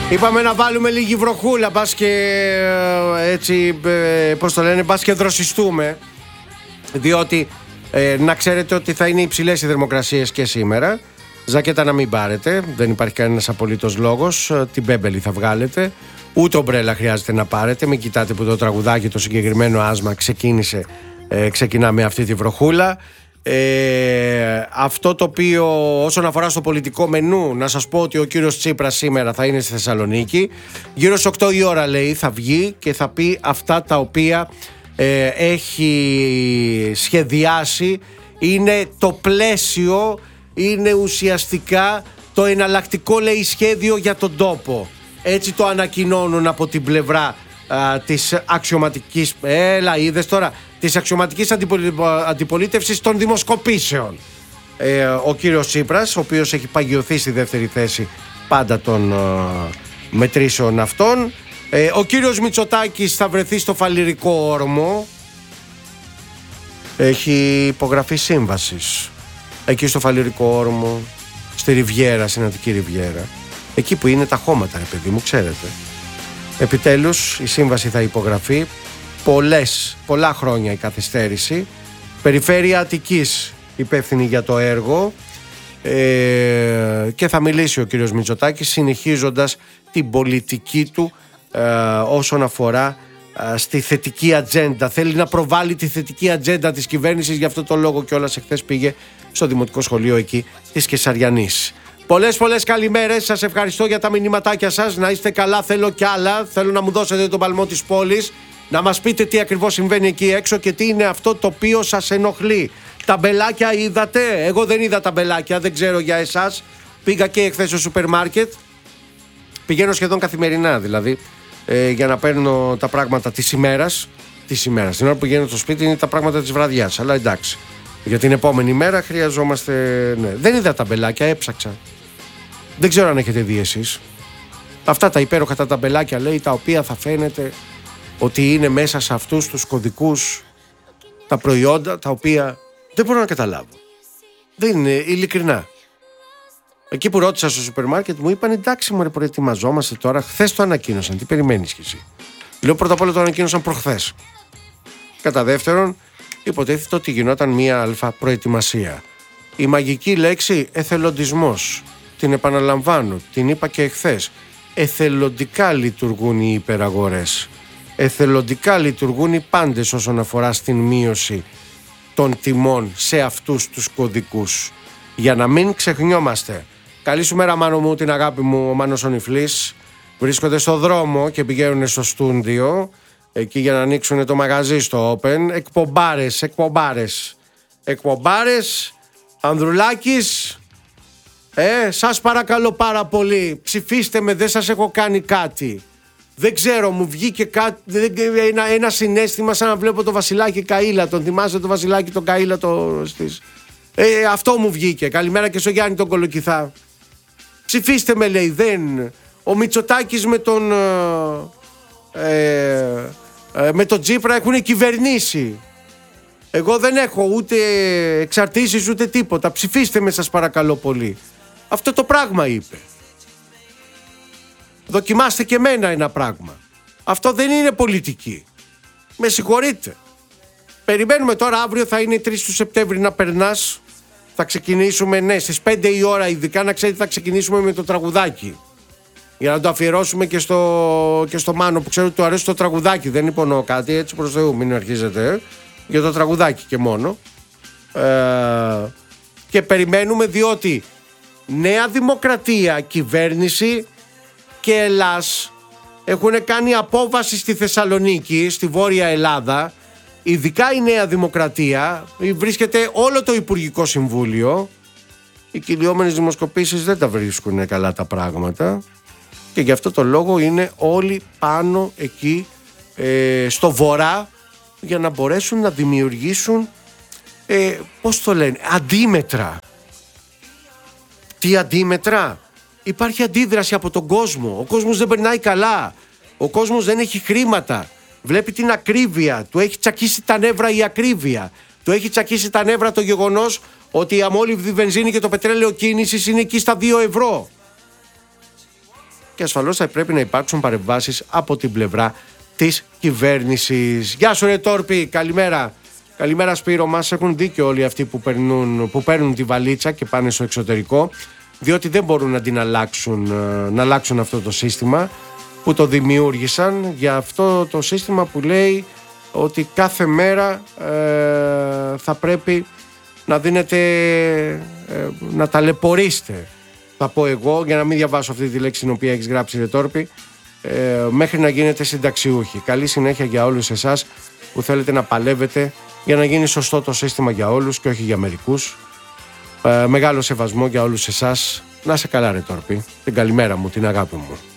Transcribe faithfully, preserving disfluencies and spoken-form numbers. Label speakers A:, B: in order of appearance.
A: Είπαμε να βάλουμε λίγη βροχούλα, μπας και έτσι, πώς το λένε, μπας και δροσιστούμε. Διότι ε, να ξέρετε ότι θα είναι υψηλές οι θερμοκρασίες και σήμερα. Ζακέτα να μην πάρετε, δεν υπάρχει κανένας απολύτως λόγος. Την μπέμπελη θα βγάλετε. Ούτε ομπρέλα χρειάζεται να πάρετε. Μην κοιτάτε που το τραγουδάκι, το συγκεκριμένο άσμα ξεκίνησε, ε, ξεκινά με αυτή τη βροχούλα. Ε, αυτό το οποίο όσον αφορά στο πολιτικό μενού, να σας πω ότι ο κύριος Τσίπρας σήμερα θα είναι στη Θεσσαλονίκη. Γύρω στις οκτώ η ώρα, λέει, θα βγει και θα πει αυτά τα οποία ε, έχει σχεδιάσει. Είναι το πλαίσιο, είναι ουσιαστικά το εναλλακτικό, λέει, σχέδιο για τον τόπο. Έτσι το ανακοινώνουν από την πλευρά α, της αξιωματικής, έλα είδες τώρα, της αξιωματικής αντιπολι... αντιπολίτευσης των δημοσκοπήσεων. Ε, ο κύριος Τσίπρας, ο οποίος έχει παγιωθεί στη δεύτερη θέση πάντα των α, μετρήσεων αυτών. Ε, ο κύριος Μητσοτάκης θα βρεθεί στο Φαλιρικό Όρμο. Έχει υπογραφή σύμβασης εκεί στο Φαλιρικό Όρμο, στη Ριβιέρα, στην Αττική Ριβιέρα. Εκεί που είναι τα χώματα, ρε παιδί μου, ξέρετε. Επιτέλους η σύμβαση θα υπογραφεί. Πολλές, πολλά χρόνια η καθυστέρηση. Περιφέρεια Αττικής υπεύθυνη για το έργο, ε, και θα μιλήσει ο κύριος Μητσοτάκης συνεχίζοντας την πολιτική του ε, όσον αφορά ε, στη θετική ατζέντα. Θέλει να προβάλλει τη θετική ατζέντα της κυβέρνησης, γι' αυτό το λόγο κιόλας εχθές πήγε στο Δημοτικό Σχολείο εκεί της Κεσαριανής. Πολλές πολλές καλημέρες, σας ευχαριστώ για τα μηνυματάκια σας. Να είστε καλά, θέλω κι άλλα. Θέλω να μου δώσετε τον παλμό της πόλης, να μας πείτε τι ακριβώς συμβαίνει εκεί έξω και τι είναι αυτό το οποίο σας ενοχλεί. Ταμπελάκια είδατε? Εγώ δεν είδα ταμπελάκια, δεν ξέρω για εσάς. Πήγα και εχθές στο σούπερ μάρκετ. Πηγαίνω σχεδόν καθημερινά δηλαδή, ε, για να παίρνω τα πράγματα της ημέρας. Της ημέρας. Την ώρα που πηγαίνω στο σπίτι είναι τα πράγματα της βραδιάς. Αλλά εντάξει. Για την επόμενη μέρα χρειαζόμαστε. Ναι. Δεν είδα ταμπελάκια, έψαξα. Δεν ξέρω αν έχετε δει εσείς. Αυτά τα υπέροχα τα ταμπελάκια, λέει, τα οποία θα φαίνεται ότι είναι μέσα σε αυτούς τους κωδικούς τα προϊόντα τα οποία δεν μπορώ να καταλάβω. Δεν είναι, ειλικρινά. Εκεί που ρώτησα στο σούπερ μάρκετ μου είπαν εντάξει, μωρέ, προετοιμαζόμαστε τώρα. Χθες το ανακοίνωσαν. Τι περιμένεις κι εσύ? Λέω πρώτα απ' όλα το ανακοίνωσαν προχθές. Κατά δεύτερον, υποτίθεται ότι γινόταν μία αλφα προετοιμασία. Η μαγική λέξη εθελοντισμός. Την επαναλαμβάνω, την είπα και εχθές. Εθελοντικά λειτουργούν οι υπεραγορές. Εθελοντικά λειτουργούν οι πάντες όσον αφορά στην μείωση των τιμών σε αυτούς τους κωδικούς. Για να μην ξεχνιόμαστε. Καλή σου μέρα, Μάνο μου, την αγάπη μου, ο Μάνος ο Νιφλής. Βρίσκονται στο δρόμο και πηγαίνουν στο στούντιο εκεί για να ανοίξουν το μαγαζί στο Open. Εκπομπάρες, εκπομπάρες. Εκπομπάρες, Ανδρουλάκης. Ε, σας παρακαλώ πάρα πολύ, ψηφίστε με, δεν σας έχω κάνει κάτι. Δεν ξέρω, μου βγήκε κάτι, ένα, ένα συναίσθημα σαν να βλέπω το Βασιλάκι Καΐλα. Τον θυμάστε το Βασιλάκι τον Καΐλα το, στις... ε, αυτό μου βγήκε. Καλημέρα και στο Γιάννη τον Κολοκυθά. Ψηφίστε με, λέει, δεν. Ο Μητσοτάκης με τον ε, ε, με τον Τσίπρα έχουν κυβερνήσει. Εγώ δεν έχω ούτε εξαρτήσεις ούτε τίποτα. Ψηφίστε με, σας παρακαλώ πολύ. Αυτό το πράγμα είπε. Δοκιμάστε και εμένα ένα πράγμα. Αυτό δεν είναι πολιτική. Με συγχωρείτε. Περιμένουμε τώρα, αύριο θα είναι τρεις του Σεπτέμβρη να περνάς. Θα ξεκινήσουμε, ναι, στις πέντε η ώρα ειδικά, να ξέρετε, θα ξεκινήσουμε με το τραγουδάκι. Για να το αφιερώσουμε και στο, και στο Μάνο που ξέρω ότι του αρέσει το τραγουδάκι. Δεν υπονοώ κάτι, έτσι προς Θεού, μην αρχίζετε. Ε. Για το τραγουδάκι και μόνο. Ε, και περιμένουμε διότι Νέα Δημοκρατία, κυβέρνηση και Ελλάς έχουν κάνει απόβαση στη Θεσσαλονίκη, στη Βόρεια Ελλάδα. Ειδικά η Νέα Δημοκρατία, βρίσκεται όλο το Υπουργικό Συμβούλιο. Οι κυλιόμενες δημοσκοπήσεις δεν τα βρίσκουν καλά τα πράγματα και γι' αυτό το λόγο είναι όλοι πάνω εκεί ε, στο βορρά για να μπορέσουν να δημιουργήσουν ε, πώς το λένε, αντίμετρα. Τι αντίμετρα? Υπάρχει αντίδραση από τον κόσμο. Ο κόσμος δεν περνάει καλά. Ο κόσμος δεν έχει χρήματα. Βλέπει την ακρίβεια. Του έχει τσακίσει τα νεύρα η ακρίβεια. Του έχει τσακίσει τα νεύρα το γεγονός ότι η αμόλυβδη βενζίνη και το πετρέλαιο κίνησης είναι εκεί στα δύο ευρώ. και ασφαλώς θα πρέπει να υπάρξουν παρεμβάσεις από την πλευρά της κυβέρνησης. Γεια σου ρε Τόρπη, καλημέρα. Καλημέρα Σπύρο, μας έχουν δίκιο όλοι αυτοί που παίρνουν, που παίρνουν τη βαλίτσα και πάνε στο εξωτερικό, διότι δεν μπορούν να την αλλάξουν, να αλλάξουν αυτό το σύστημα που το δημιούργησαν, για αυτό το σύστημα που λέει ότι κάθε μέρα ε, θα πρέπει να δίνετε, ε, να ταλαιπωρήσετε, θα πω εγώ, για να μην διαβάσω αυτή τη λέξη την οποία έχεις γράψει ρε Τόρπη, ε, μέχρι να γίνετε συνταξιούχοι. Καλή συνέχεια για όλους εσάς που θέλετε να παλεύετε για να γίνει σωστό το σύστημα για όλους και όχι για μερικούς. Ε, μεγάλο σεβασμό για όλους εσάς. Να σε καλά ρε Τόρπη, την καλημέρα μου, την αγάπη μου.